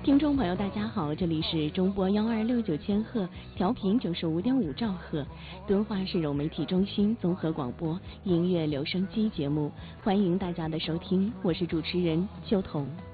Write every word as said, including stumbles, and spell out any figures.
听众朋友，大家好，这里是中波幺二六九千赫，调频九十五点五兆赫，敦化市融媒体中心综合广播音乐留声机节目，欢迎大家的收听，我是主持人秋彤。